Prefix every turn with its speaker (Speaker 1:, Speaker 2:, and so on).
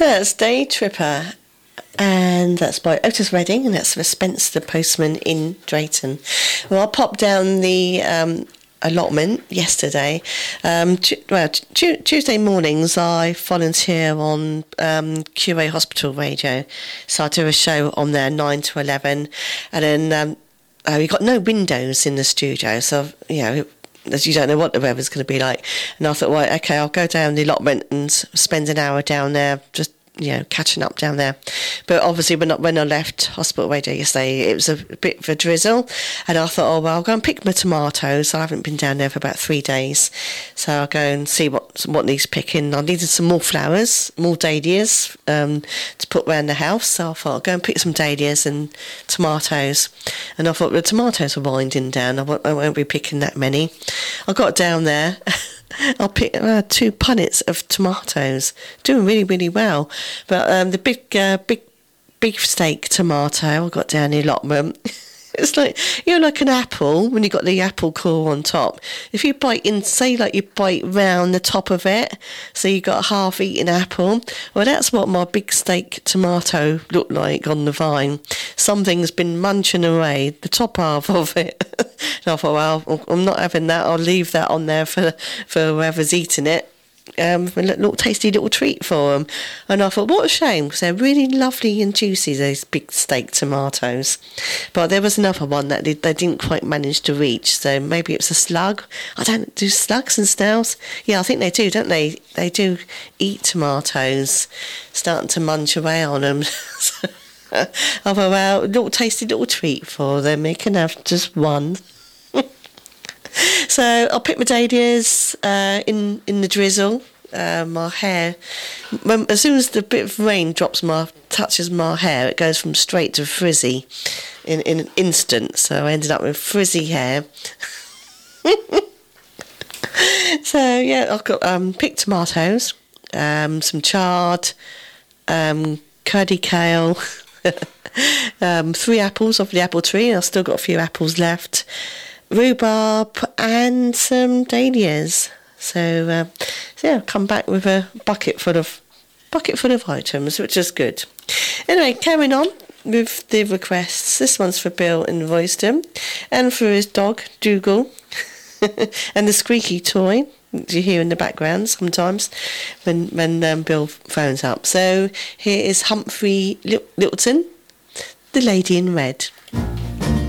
Speaker 1: That's Day Tripper, and that's by Otis Redding, and that's for Spencer the Postman in Drayton. Well, I popped down the allotment yesterday. Tuesday mornings I volunteer on QA Hospital Radio, so I do a show on there 9 to 11, and then we've got no windows in the studio, so as you don't know what the weather's going to be like. And I thought, right, okay, I'll go down the allotment and spend an hour down there, just, catching up down there. But obviously when I left Hospital Radio yesterday, it was a bit of a drizzle. And I thought, I'll go and pick my tomatoes. I haven't been down there for about 3 days. So I'll go and see what needs picking. I needed some more flowers, more dahlias to put around the house. So I thought, I'll go and pick some dahlias and tomatoes. And I thought, the tomatoes are winding down. I won't be picking that many. I got down there. I'll pick 2 punnets of tomatoes, doing really, really well. But the big beefsteak tomato I got down the allotment. It's like, like an apple, when you got the apple core on top. If you bite in, say like you bite round the top of it, so you got a half-eaten apple. Well, that's what my big steak tomato looked like on the vine. Something's been munching away the top half of it. And I thought, well, I'm not having that. I'll leave that on there for whoever's eating it. A little tasty little treat for them. And I thought, what a shame, because they're really lovely and juicy, those big steak tomatoes. But there was another one that they didn't quite manage to reach, so maybe it's a slug. I don't do slugs and snails. Yeah, I think they do, don't they? They do eat tomatoes, starting to munch away on them. I thought, well, a little tasty little treat for them. They can have just one. So I'll pick my dahlias in the drizzle. My hair, as soon as the bit of rain touches my hair, it goes from straight to frizzy in an instant. So I ended up with frizzy hair. So yeah, I've got picked tomatoes, some chard, curdy kale, 3 apples off the apple tree. I've still got a few apples left. Rhubarb and some dahlias. So I'll come back with a bucket full of items, which is good. Anyway, carrying on with the requests. This one's for Bill in Royston, and for his dog Dougal, and the squeaky toy you hear in the background sometimes when Bill phones up. So here is Humphrey Littleton, The Lady in Red.